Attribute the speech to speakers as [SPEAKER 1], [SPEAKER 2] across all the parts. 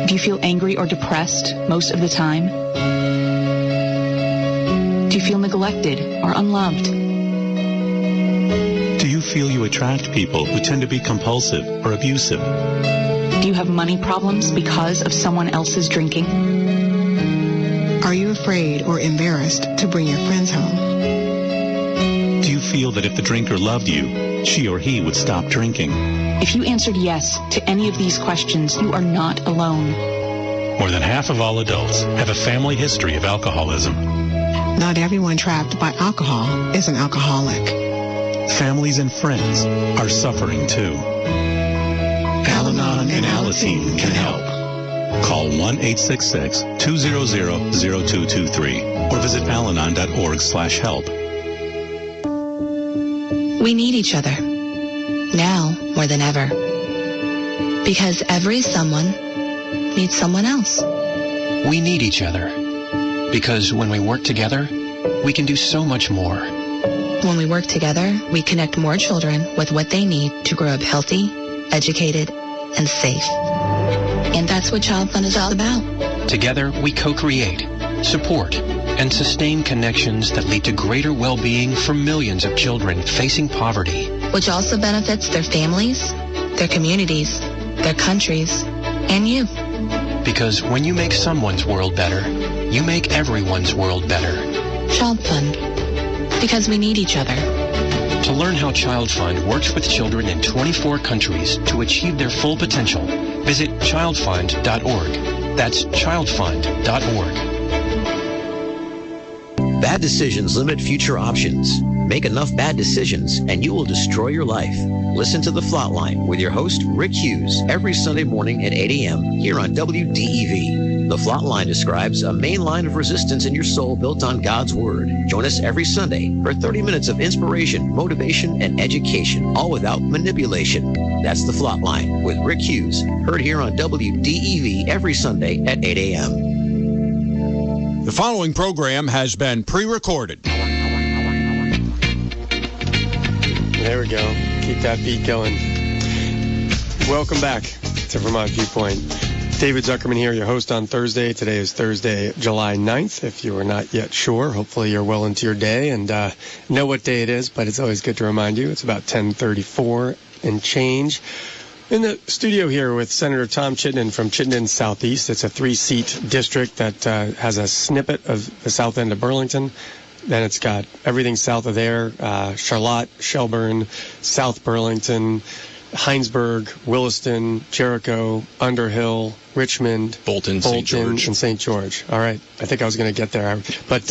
[SPEAKER 1] Do you feel angry or depressed most of the time? Do you feel neglected or unloved?
[SPEAKER 2] Do you feel you attract people who tend to be compulsive or abusive?
[SPEAKER 1] Do you have money problems because of someone else's drinking?
[SPEAKER 3] Are you afraid or embarrassed to bring your friends home?
[SPEAKER 2] Do you feel that if the drinker loved you, she or he would stop drinking?
[SPEAKER 1] If you answered yes to any of these questions, you are not alone.
[SPEAKER 2] More than half of all adults have a family history of alcoholism.
[SPEAKER 3] Not everyone trapped by alcohol is an alcoholic.
[SPEAKER 2] Families and friends are suffering too. Al-Anon and Alateen can help. Call 1-866-200-0223 or visit alanon.org/help.
[SPEAKER 4] We need each other, now more than ever, because every someone needs someone else.
[SPEAKER 5] We need each other, because when we work together, we can do so much more.
[SPEAKER 4] When we work together, we connect more children with what they need to grow up healthy, educated, and safe. And that's what Child Fund is all about.
[SPEAKER 5] Together, we co-create, support, and sustain connections that lead to greater well-being for millions of children facing poverty.
[SPEAKER 4] Which also benefits their families, their communities, their countries, and you.
[SPEAKER 5] Because when you make someone's world better, you make everyone's world better.
[SPEAKER 4] Child Fund. Because we need each other.
[SPEAKER 5] To learn how Child Fund works with children in 24 countries to achieve their full potential, visit childfund.org. That's childfund.org.
[SPEAKER 6] Bad decisions limit future options. Make enough bad decisions and you will destroy your life. Listen to The Flatline with your host, Rick Hughes, every Sunday morning at 8 a.m. here on WDEV. The Flatline describes a main line of resistance in your soul built on God's Word. Join us every Sunday for 30 minutes of inspiration, motivation, and education, all without manipulation. That's The Flatline with Rick Hughes, heard here on WDEV every Sunday at 8 a.m.
[SPEAKER 7] The following program has been pre-recorded.
[SPEAKER 8] There we go. Keep that beat going. Welcome back to Vermont Viewpoint. David Zuckerman here, your host on Thursday. Today is Thursday, July 9th. If you are not yet sure, hopefully you're well into your day and know what day it is, but it's always good to remind you. It's about 10:34 and change. In the studio here with Senator Tom Chittenden from Chittenden Southeast. It's a 3-seat district that has a snippet of the south end of Burlington. Then it's got everything south of there, Charlotte, Shelburne, South Burlington, Heinsberg, Williston, Jericho, Underhill, Richmond,
[SPEAKER 9] Bolton, St. George.
[SPEAKER 8] and St. George. All right. I think I was going to get there. But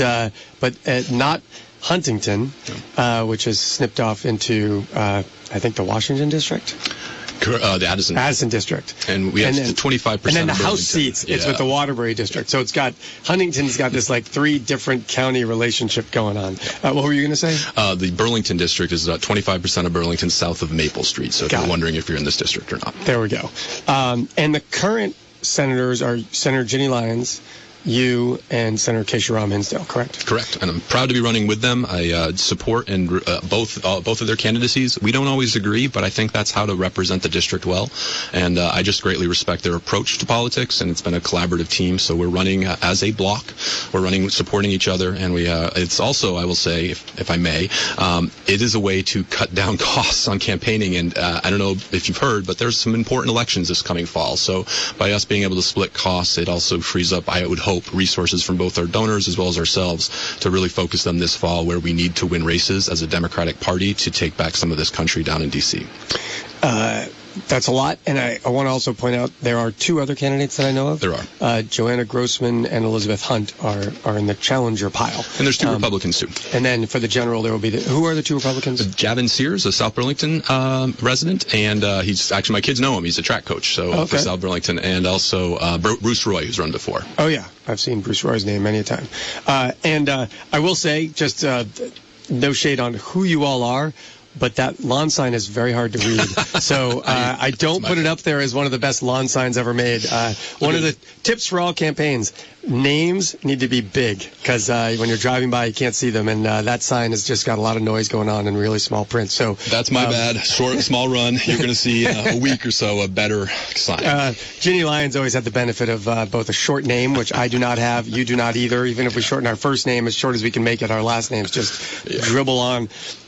[SPEAKER 8] not Huntington, which is snipped off into, I think, the Washington district.
[SPEAKER 9] The Addison
[SPEAKER 8] district.
[SPEAKER 9] And we have 25%.
[SPEAKER 8] And then the
[SPEAKER 9] of
[SPEAKER 8] House seats, it's with the Waterbury district. So Huntington's got this like 3 different county relationship going on. What were you going to say?
[SPEAKER 9] The Burlington district is about 25% of Burlington south of Maple Street. So if you're wondering if you're in this district or not.
[SPEAKER 8] There we go. And the current senators are Senator Ginny Lyons, you, and Senator Kesharam Hinsdale, correct?
[SPEAKER 9] Correct, and I'm proud to be running with them. I support and both of their candidacies. We don't always agree, but I think that's how to represent the district well. And I just greatly respect their approach to politics, and it's been a collaborative team. So we're running as a block. We're running supporting each other, and it's also, I will say, if I may, it is a way to cut down costs on campaigning. And I don't know if you've heard, but there's some important elections this coming fall. So by us being able to split costs, it also frees up, I would hope, resources from both our donors as well as ourselves to really focus them this fall where we need to win races as a Democratic Party to take back some of this country down in D.C.
[SPEAKER 8] That's a lot, and I want to also point out there are 2 other candidates that I know of.
[SPEAKER 9] There are.
[SPEAKER 8] Joanna Grossman and Elizabeth Hunt are in the challenger pile.
[SPEAKER 9] And there's 2 Republicans, too.
[SPEAKER 8] And then for the general, there will be who are the 2 Republicans?
[SPEAKER 9] Javin Sears, a South Burlington resident, and he's actually, my kids know him. He's a track coach for South Burlington, and also Bruce Roy, who's run before.
[SPEAKER 8] Oh, yeah. I've seen Bruce Roy's name many a time. And I will say, just no shade on who you all are, but that lawn sign is very hard to read. So I don't put it up there as one of the best lawn signs ever made. One of the tips for all campaigns, names need to be big, because when you're driving by, you can't see them, and that sign has just got a lot of noise going on in really small print. So
[SPEAKER 9] that's my bad. Small run. You're going to see a week or so a better sign.
[SPEAKER 8] Ginny Lyons always had the benefit of both a short name, which I do not have, you do not either. Even if we shorten our first name as short as we can make it, our last names just dribble on.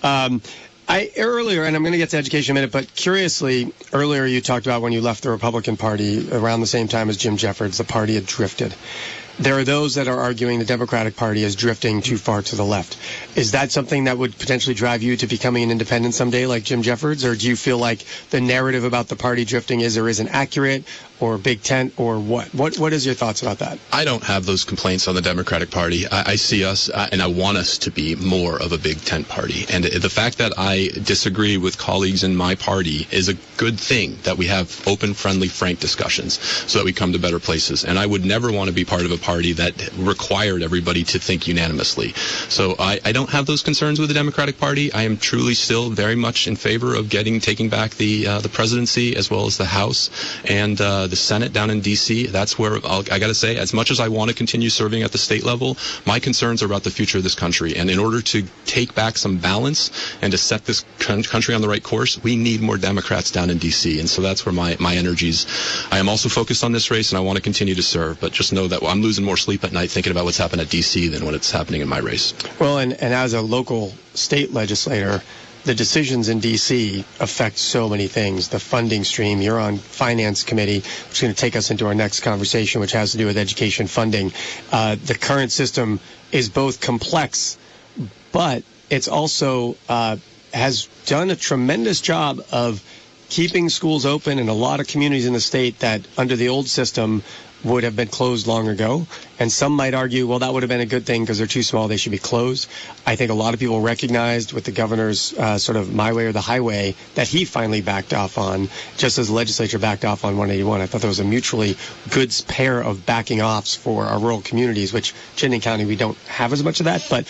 [SPEAKER 8] Earlier, and I'm going to get to education in a minute, but curiously, earlier you talked about when you left the Republican Party around the same time as Jim Jeffords, the party had drifted. There are those that are arguing the Democratic Party is drifting too far to the left. Is that something that would potentially drive you to becoming an independent someday like Jim Jeffords, or do you feel like the narrative about the party drifting is or isn't accurate, or big tent, or what? What is your thoughts about that?
[SPEAKER 9] I don't have those complaints on the Democratic Party. I see us, and I want us to be more of a big tent party. And the fact that I disagree with colleagues in my party is a good thing, that we have open, friendly, frank discussions so that we come to better places. And I would never want to be part of a party that required everybody to think unanimously. So I don't have those concerns with the Democratic Party. I am truly still very much in favor of taking back the presidency as well as the House and the Senate down in D.C. That's where I got to say, as much as I want to continue serving at the state level, my concerns are about the future of this country. And in order to take back some balance and to set this country on the right course, we need more Democrats down in D.C. And so that's where my energies. I am also focused on this race, and I want to continue to serve. But just know that I'm losing more sleep at night thinking about what's happened at D.C. than what's happening in my race.
[SPEAKER 8] Well, and as a local state legislator, the decisions in D.C. affect so many things. The funding stream, you're on Finance Committee, which is going to take us into our next conversation, which has to do with education funding. The current system is both complex, but it's also has done a tremendous job of keeping schools open in a lot of communities in the state that under the old system would have been closed long ago. And some might argue, well, that would have been a good thing because they're too small, they should be closed. I think a lot of people recognized with the governor's sort of my way or the highway that he finally backed off on, just as the legislature backed off on 181. I thought there was a mutually good pair of backing offs for our rural communities, which Chittenden County, we don't have as much of that. But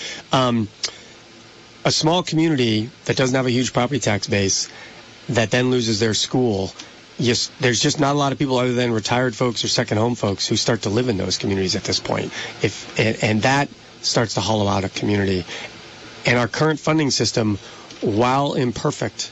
[SPEAKER 8] a small community that doesn't have a huge property tax base that then loses their school, yes, there's just not a lot of people other than retired folks or second home folks who start to live in those communities at this point. And that starts to hollow out a community. And our current funding system, while imperfect,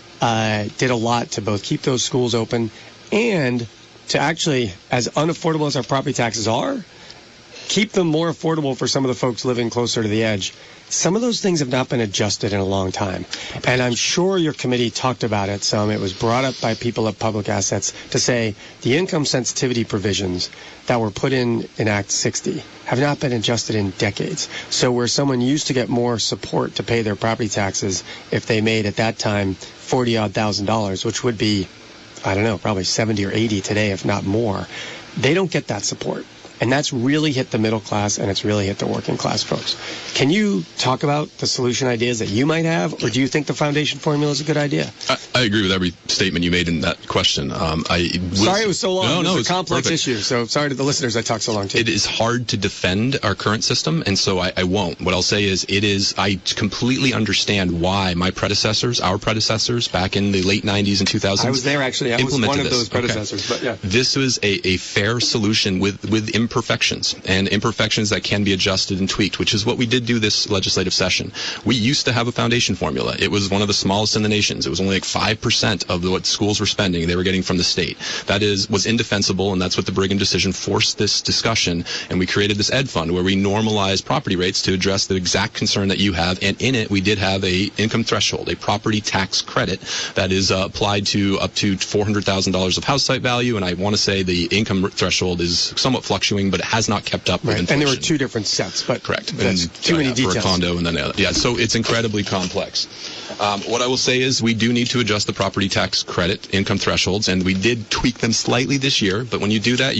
[SPEAKER 8] did a lot to both keep those schools open and to actually, as unaffordable as our property taxes are, keep them more affordable for some of the folks living closer to the edge. Some of those things have not been adjusted in a long time. And I'm sure your committee talked about it some. It was brought up by people at Public Assets to say the income sensitivity provisions that were put in Act 60 have not been adjusted in decades. So where someone used to get more support to pay their property taxes if they made at that time $40,000, which would be, I don't know, probably 70 or 80 today, if not more, they don't get that support. And that's really hit the middle class, and it's really hit the working class folks. Can you talk about the solution ideas that you might have, or do you think the foundation formula is a good idea?
[SPEAKER 9] I agree with every statement you made in that question. Sorry
[SPEAKER 8] it was so long.
[SPEAKER 9] No,
[SPEAKER 8] it's a complex issue, so sorry to the listeners I talked so long to.
[SPEAKER 9] It is hard to defend our current system, and so I won't. What I'll say is I completely understand why our predecessors, back in the late 90s and 2000s.
[SPEAKER 8] I was there, actually. I was one of those predecessors. Okay. But yeah.
[SPEAKER 9] This was a fair solution with imperfections, and imperfections that can be adjusted and tweaked, which is what we did do this legislative session. We used to have a foundation formula. It was one of the smallest in the nations. It was only like 5% of what schools were spending they were getting from the state. That was indefensible, and that's what the Brigham decision forced this discussion, and we created this ed fund where we normalized property rates to address the exact concern that you have, and in it we did have a income threshold, a property tax credit that is applied to up to $400,000 of house site value, and I want to say the income threshold is somewhat fluctuating, but it has not kept up with inflation.
[SPEAKER 8] And there were two different sets, but
[SPEAKER 9] correct.
[SPEAKER 8] That's too many details.
[SPEAKER 9] For a condo and then the other. Yeah, so it's incredibly complex. What I will say is we do need to adjust the property tax credit income thresholds, and we did tweak them slightly this year, but when you do that, you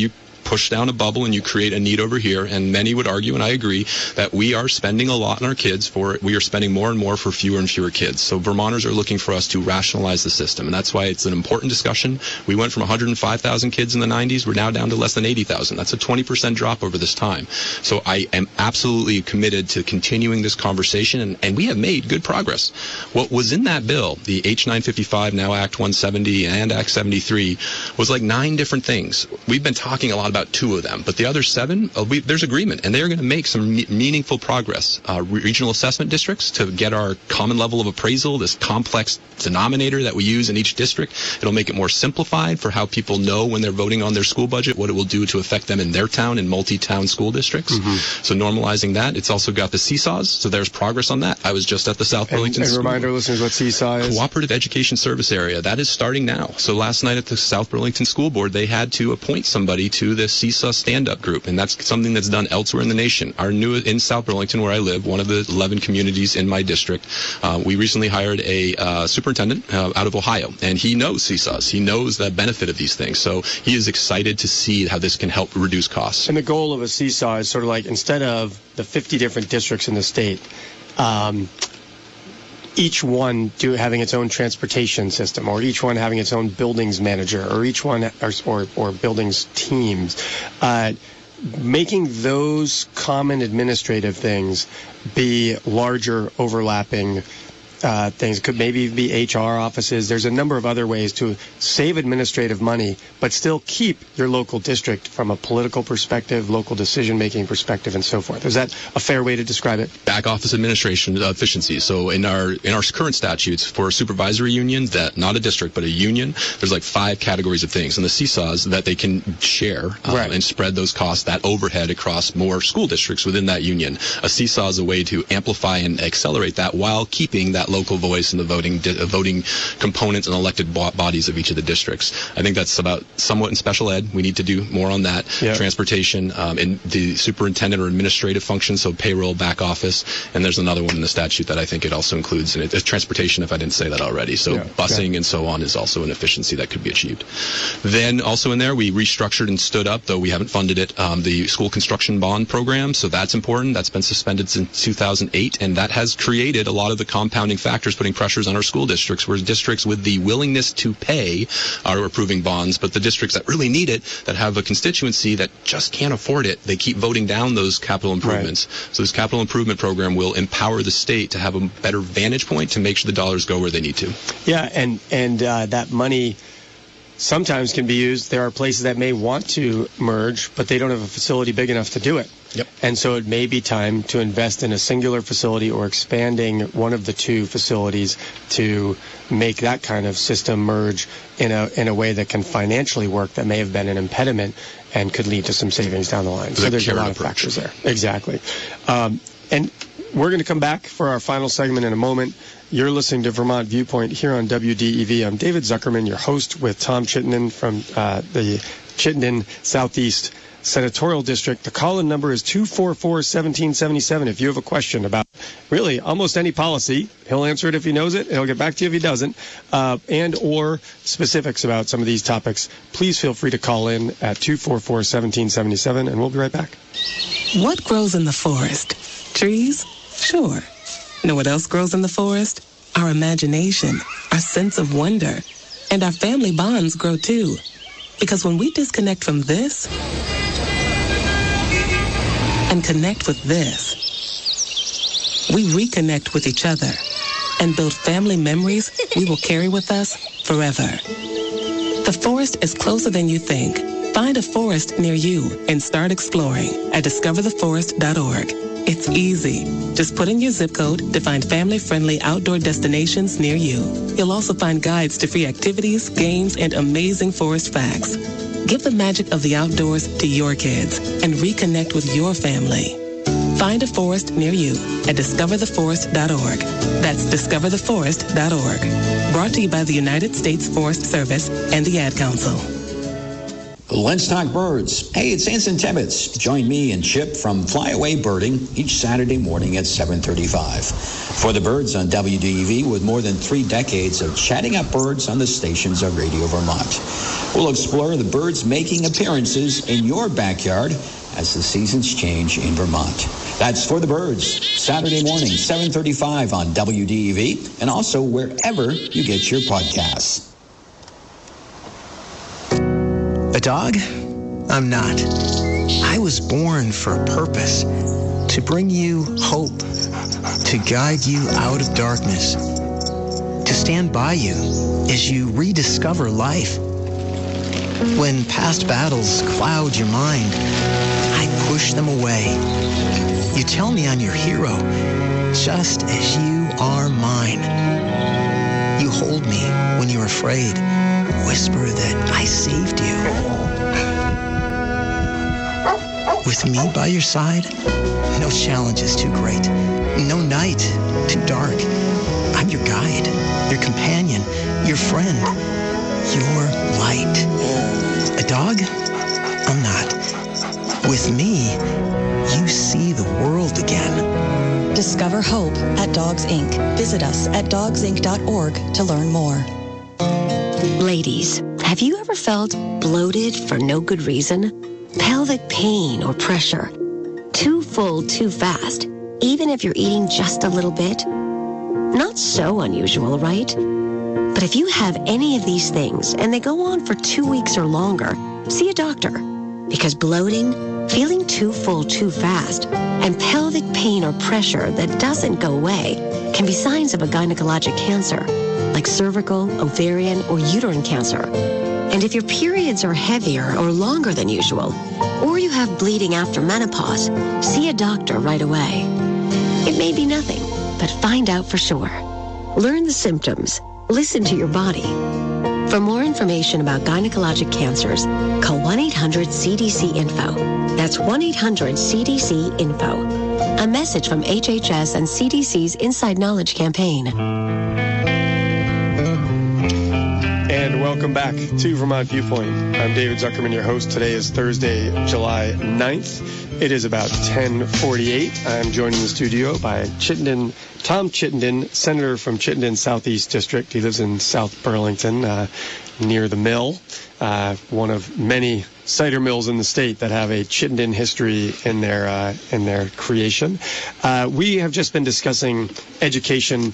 [SPEAKER 9] push down a bubble and you create a need over here. And many would argue, and I agree, that we are spending a lot on our kids we are spending more and more for fewer and fewer kids. So Vermonters are looking for us to rationalize the system. And that's why it's an important discussion. We went from 105,000 kids in the 90s. We're now down to less than 80,000. That's a 20% drop over this time. So I am absolutely committed to continuing this conversation, and we have made good progress. What was in that bill, the H955, now Act 170 and Act 73, was like 9 different things. We've been talking a lot about 2 of them, but the other 7, there's agreement, and they're going to make some meaningful progress. Regional assessment districts to get our common level of appraisal, this complex denominator that we use in each district. It'll make it more simplified for how people know when they're voting on their school budget, what it will do to affect them in their town in multi-town school districts. So normalizing that. It's also got the seesaws, so there's progress on that. I was just at the South Burlington
[SPEAKER 8] And remind our listeners what seesaw is.
[SPEAKER 9] Cooperative Education Service Area. That is starting now. So last night at the South Burlington School Board, they had to appoint somebody to the seesaw stand-up group, and that's something that's done elsewhere in the nation. In South Burlington, where I live, one of the 11 communities in my district, we recently hired a superintendent out of Ohio, and he knows seesaws. He knows the benefit of these things. So he is excited to see how this can help reduce costs.
[SPEAKER 8] And the goal of a seesaw is sort of like, instead of the 50 different districts in the state, each one having its own transportation system, or each one having its own buildings manager, or each one or buildings teams, making those common administrative things be larger overlapping things. It could maybe be HR offices. There's a number of other ways to save administrative money, but still keep your local district from a political perspective, local decision-making perspective, and so forth. Is that a fair way to describe it?
[SPEAKER 9] Back office administration efficiency. So in our current statutes for a supervisory union, that not a district but a union, there's like 5 categories of things, and the seesaws that they can share and spread those costs, that overhead across more school districts within that union. A seesaw is a way to amplify and accelerate that while keeping that local voice in the voting components and elected bodies of each of the districts. I think that's about somewhat in special ed. We need to do more on that. Transportation, in the superintendent or administrative functions, so payroll, back office, and there's another one in the statute that I think it also includes, and it's transportation, if I didn't say that already. So busing and so on is also an efficiency that could be achieved. Then also in there, we restructured and stood up, though we haven't funded it, the school construction bond program. So that's important. That's been suspended since 2008, and that has created a lot of the compounding factors putting pressures on our school districts, where districts with the willingness to pay are approving bonds, but the districts that really need it, that have a constituency that just can't afford it, they keep voting down those capital improvements. So this capital improvement program will empower the state to have a better vantage point to make sure the dollars go where they need to.
[SPEAKER 8] Yeah, and that money sometimes can be used. There are places that may want to merge, but they don't have a facility big enough to do it. And so it may be time to invest in a singular facility or expanding one of the 2 facilities to make that kind of system merge in a way that can financially work, that may have been an impediment and could lead to some savings down the line. So there's a lot of factors there. Exactly. And we're going to come back for our final segment in a moment. You're listening to Vermont Viewpoint here on WDEV. I'm David Zuckerman, your host, with Tom Chittenden from the Chittenden Southeast Senatorial District. The call-in number is 244-1777. If you have a question about really almost any policy, he'll answer it if he knows it, and he'll get back to you if he doesn't, and or specifics about some of these topics, please feel free to call in at 244-1777, and we'll be right back.
[SPEAKER 10] What grows in the forest? Trees? Sure. Know what else grows in the forest? Our imagination, our sense of wonder, and our family bonds grow too. Because when we disconnect from this and connect with this, we reconnect with each other and build family memories we will carry with us forever. The forest is closer than you think. Find a forest near you and start exploring at discovertheforest.org. It's easy. Just put in your zip code to find family-friendly outdoor destinations near you. You'll also find guides to free activities, games, and amazing forest facts. Give the magic of the outdoors to your kids and reconnect with your family. Find a forest near you at discovertheforest.org. That's discovertheforest.org. Brought to you by the United States Forest Service and the Ad Council.
[SPEAKER 11] Let's talk birds. Hey, it's Anson Tibbetts. Join me and Chip from Flyaway Birding each Saturday morning at 7:35. For the birds on WDEV, with more than 3 decades of chatting up birds on the stations of Radio Vermont. We'll explore the birds making appearances in your backyard as the seasons change in Vermont. That's For the Birds, Saturday morning, 7:35 on WDEV, and also wherever you get your podcasts.
[SPEAKER 12] A dog? I'm not. I was born for a purpose, to bring you hope, to guide you out of darkness, to stand by you as you rediscover life. When past battles cloud your mind, I push them away. You tell me I'm your hero, just as you are mine. You hold me when you're afraid, whisper that I saved you. With me by your side, no challenge is too great, no night too dark. I'm your guide, your companion, your friend, your light. A dog? I'm not. With me, you see the world again.
[SPEAKER 13] Discover hope at Dogs Inc. Visit us at dogsinc.org to learn more.
[SPEAKER 14] Ladies, have you ever felt bloated for no good reason? Pelvic pain or pressure? Too full, too fast, even if you're eating just a little bit? Not so unusual, right? But if you have any of these things and they go on for 2 weeks or longer, see a doctor. Because bloating, feeling too full too fast, and pelvic pain or pressure that doesn't go away can be signs of a gynecologic cancer, like cervical, ovarian, or uterine cancer. And if your periods are heavier or longer than usual, or you have bleeding after menopause, see a doctor right away. It may be nothing, but find out for sure. Learn the symptoms. Listen to your body. For more information about gynecologic cancers, call 1-800-CDC-INFO. That's 1-800-CDC-INFO. A message from HHS and CDC's Inside Knowledge campaign.
[SPEAKER 8] And welcome back to Vermont Viewpoint. I'm David Zuckerman, your host. Today is Thursday, July 9th. It is about 10:48. I'm joined in the studio by Tom Chittenden, Senator from Chittenden Southeast District. He lives in South Burlington, near the mill, one of many cider mills in the state that have a Chittenden history in their creation. We have just been discussing education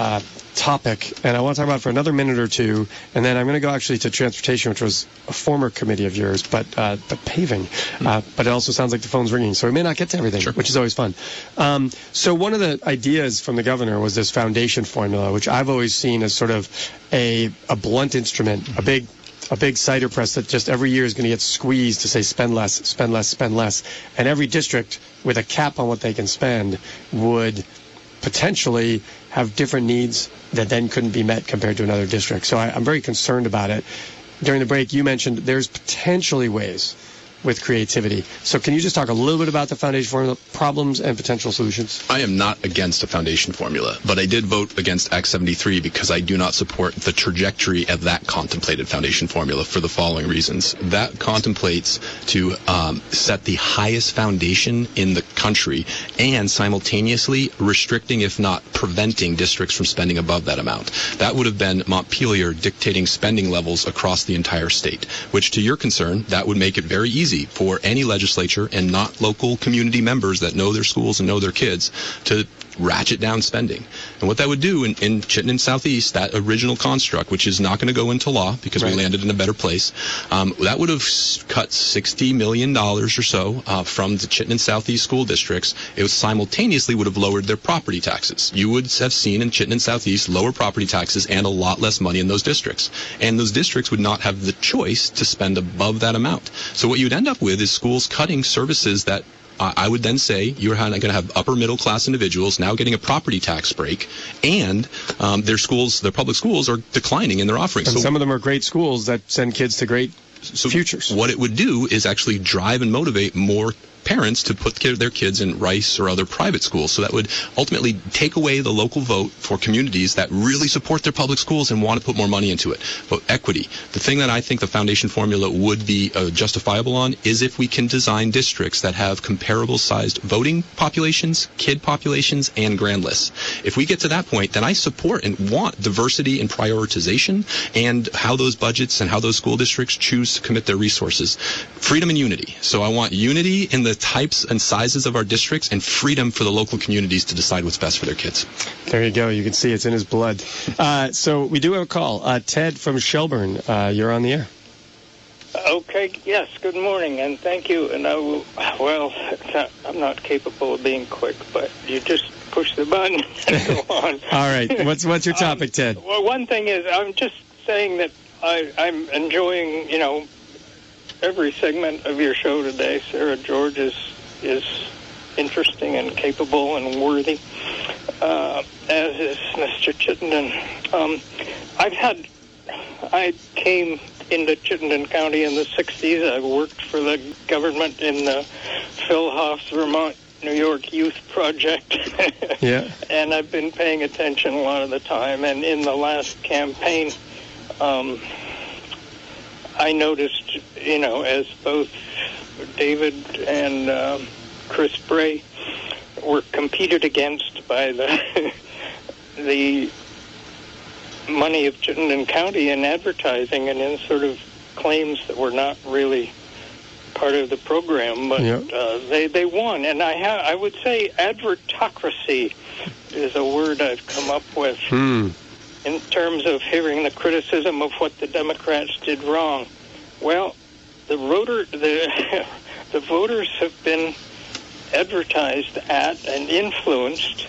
[SPEAKER 8] topic, and I want to talk about it for another minute or two, and then I'm going to go actually to transportation, which was a former committee of yours, but paving. But it also sounds like the phone's ringing, so we may not get to everything, sure, which is always fun. So one of the ideas from the governor was this foundation formula, which I've always seen as sort of a blunt instrument, a big cider press that just every year is going to get squeezed to say spend less, spend less, spend less. And every district with a cap on what they can spend would potentially have different needs that then couldn't be met compared to another district. So I'm very concerned about it. During the break, you mentioned there's potentially ways with creativity. So can you just talk a little bit about the foundation formula, problems and potential solutions?
[SPEAKER 9] I am not against a foundation formula, but I did vote against Act 73 because I do not support the trajectory of that contemplated foundation formula for the following reasons. That contemplates to set the highest foundation in the country and simultaneously restricting, if not preventing, districts from spending above that amount. That would have been Montpelier dictating spending levels across the entire state, which, to your concern, that would make it very easy for any legislature and not local community members that know their schools and know their kids to ratchet down spending. And what that would do in Chittenden Southeast, that original construct, which is not going to go into law because we landed in a better place, that would have cut $60 million or so from the Chittenden Southeast school districts. It simultaneously would have lowered their property taxes. You would have seen in Chittenden Southeast lower property taxes and a lot less money in those districts. And those districts would not have the choice to spend above that amount. So what you'd end up with is schools cutting services that I would then say you're going to have upper middle class individuals now getting a property tax break, and their public schools are declining in their offerings.
[SPEAKER 8] And so some of them are great schools that send kids to great futures.
[SPEAKER 9] What it would do is actually drive and motivate more parents to put their kids in Rice or other private schools. So that would ultimately take away the local vote for communities that really support their public schools and want to put more money into it. But equity, the thing that I think the foundation formula would be justifiable on is if we can design districts that have comparable sized voting populations, kid populations, and grand lists. If we get to that point, then I support and want diversity and prioritization and how those budgets and how those school districts choose to commit their resources. Freedom and unity. So I want unity in the types and sizes of our districts and freedom for the local communities to decide what's best for their kids.
[SPEAKER 8] There you go. You can see it's in his blood. So we do have a call. Ted from Shelburne, you're on the air.
[SPEAKER 15] Okay, yes, good morning, and thank you. And I'm not capable of being quick, but you just push the button and go on.
[SPEAKER 8] All right. What's your topic, Ted?
[SPEAKER 15] Well, one thing is, I'm just saying that I'm enjoying, every segment of your show today. Sarah George is interesting and capable and worthy, as is Mr. Chittenden. I came into Chittenden County in the 60s. I worked for the government in the Phil Hoff's Vermont, New York Youth Project.
[SPEAKER 8] Yeah.
[SPEAKER 15] And I've been paying attention a lot of the time. And in the last campaign, I noticed, as both David and Chris Bray were competed against by the money of Chittenden County in advertising and in sort of claims that were not really part of the program, but they won. And I would say advertocracy is a word I've come up with in terms of hearing the criticism of what the Democrats did wrong. Well, the voters have been advertised at and influenced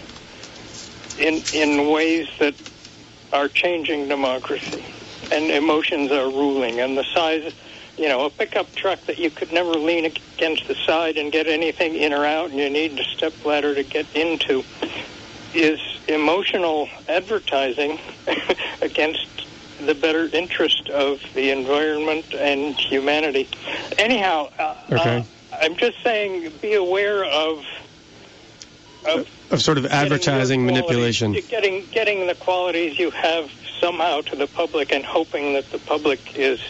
[SPEAKER 15] in ways that are changing democracy, and emotions are ruling. And the size, a pickup truck that you could never lean against the side and get anything in or out, and you need a stepladder to get into, is emotional advertising against the better interest of the environment and humanity. Anyhow, I'm just saying, be aware of
[SPEAKER 8] sort of advertising manipulation.
[SPEAKER 15] Getting the qualities you have somehow to the public and hoping that the public is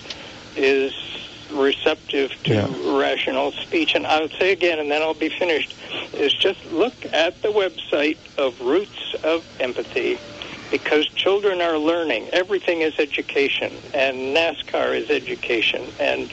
[SPEAKER 15] receptive to rational speech. And I would say again, and then I'll be finished, is just look at the website of Roots of Empathy, because children are learning. Everything is education, and NASCAR is education, and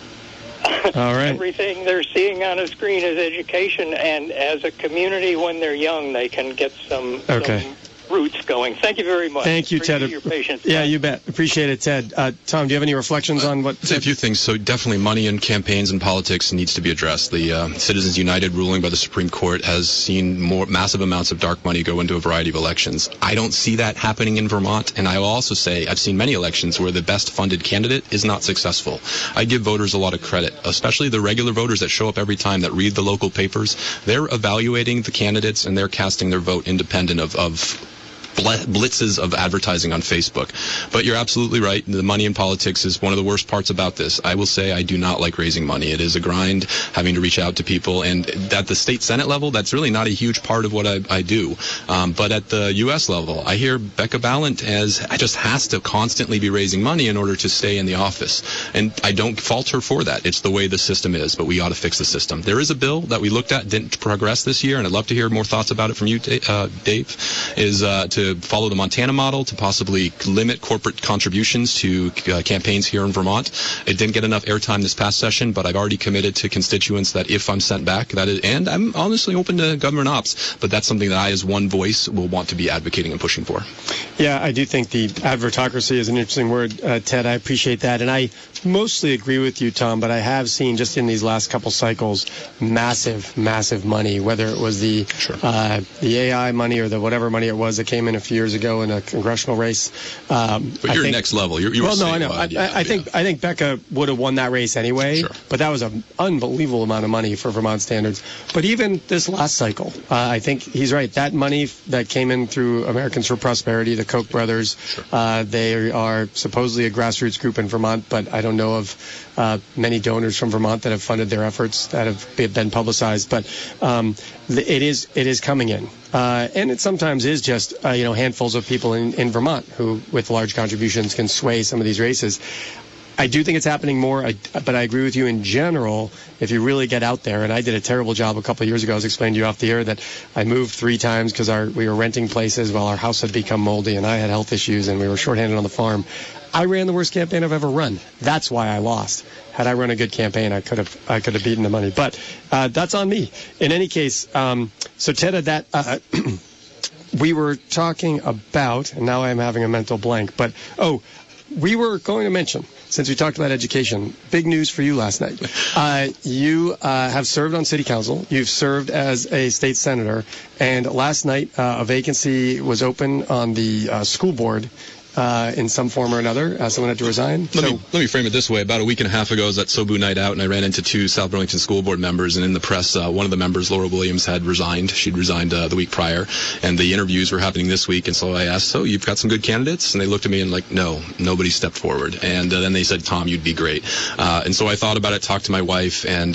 [SPEAKER 15] all right. Everything they're seeing on a screen is education, and as a community, when they're young, they can get some roots going. Thank you very much.
[SPEAKER 8] Thank you, Ted.
[SPEAKER 15] Your patience.
[SPEAKER 8] Yeah, you bet. Appreciate it, Ted. Tom, do you have any reflections on what?
[SPEAKER 9] I'd say a few things. So definitely money in campaigns and politics needs to be addressed. The Citizens United ruling by the Supreme Court has seen massive amounts of dark money go into a variety of elections. I don't see that happening in Vermont, and I will also say I've seen many elections where the best funded candidate is not successful. I give voters a lot of credit, especially the regular voters that show up every time, that read the local papers. They're evaluating the candidates and they're casting their vote independent of blitzes of advertising on Facebook. But you're absolutely right. The money in politics is one of the worst parts about this. I will say I do not like raising money. It is a grind, having to reach out to people. And at the state Senate level, that's really not a huge part of what I do. But at the U.S. level, I hear Becca Balint just has to constantly be raising money in order to stay in the office. And I don't fault her for that. It's the way the system is, but we ought to fix the system. There is a bill that we looked at, didn't progress this year, and I'd love to hear more thoughts about it from you, Dave, is to follow the Montana model to possibly limit corporate contributions to campaigns here in Vermont. It didn't get enough airtime this past session, but I've already committed to constituents that if I'm sent back, and I'm honestly open to government ops, but that's something that I, as one voice, will want to be advocating and pushing for.
[SPEAKER 8] Yeah, I do think the advertocracy is an interesting word, Ted. I appreciate that. And I mostly agree with you, Tom, but I have seen just in these last couple cycles massive money, whether it was the AI money or the whatever money it was that came in a few years ago in a congressional race.
[SPEAKER 9] But you're next level. You
[SPEAKER 8] well, no, I know. I think Becca would have won that race anyway.
[SPEAKER 9] Sure.
[SPEAKER 8] But that was an unbelievable amount of money for Vermont standards. But even this last cycle, I think he's right. That money that came in through Americans for Prosperity, the Koch brothers, they are supposedly a grassroots group in Vermont, but I don't know of many donors from Vermont that have funded their efforts that have been publicized. But it is coming in. And it sometimes is just, handfuls of people in Vermont who, with large contributions, can sway some of these races. I do think it's happening more, but I agree with you in general. If you really get out there, and I did a terrible job a couple of years ago. I was explaining to you off the air that I moved 3 times because we were renting places while our house had become moldy, and I had health issues, and we were shorthanded on the farm. I ran the worst campaign I've ever run. That's why I lost. Had I run a good campaign, I could have beaten the money. But that's on me. In any case, so Ted, that we were talking about, and now I'm having a mental blank. But we were going to mention, since we talked about education, big news for you last night. You have served on city council. You've served as a state senator. And last night, a vacancy was open on the school board in some form or another. Someone had to resign.
[SPEAKER 9] Let me frame it this way. About a week and a half ago, I was at Sobu Night Out, and I ran into 2 South Burlington School Board members. And in the press, one of the members, Laura Williams, had resigned. She'd resigned the week prior. And the interviews were happening this week. And so I asked, so you've got some good candidates? And they looked at me and no, nobody stepped forward. And then they said, Tom, you'd be great. And so I thought about it, talked to my wife, and